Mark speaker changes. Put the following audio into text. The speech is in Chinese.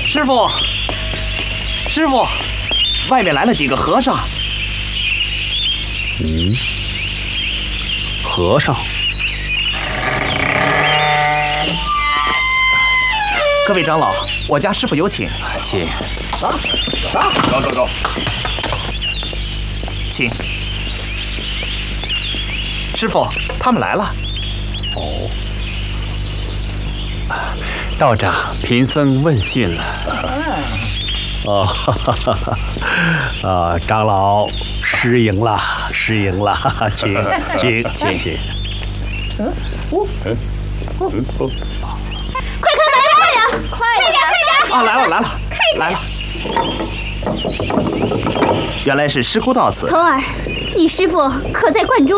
Speaker 1: 师傅，师傅，外面来了几个和尚。
Speaker 2: 和尚。
Speaker 1: 各位长老，我家师傅有请。
Speaker 2: 请。
Speaker 3: 走。
Speaker 1: 请。师傅，他们来了。
Speaker 2: 哦。道长，贫僧问讯了。
Speaker 4: 长老失迎了，请。
Speaker 5: 快开门，快点！
Speaker 1: 啊，来了。原来是师姑到此。
Speaker 5: 童儿，你师傅可在观中？